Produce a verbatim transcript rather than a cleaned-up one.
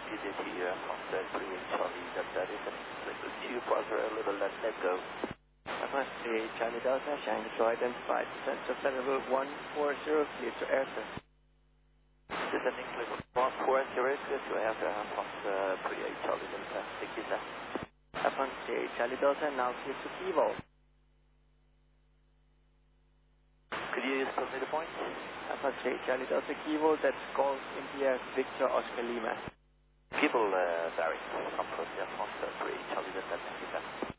G D T uh, from the three Charlie Delta, is a little two brother, a little let, let go. Advance three Charlie Delta, Shanghai to identified, descent of level one four zero, clear to airfield. Descending level one four zero, clear to airfield from the three Charlie Delta, sixty seconds. Advance three Charlie Delta, now clear to Kivo. Could you still see the point? Alpha three Charlie Delta Kivo, that's Golf India Victor Oscar Lima. People uh, vary from Persia from the three Charlie Delta, sixty seconds.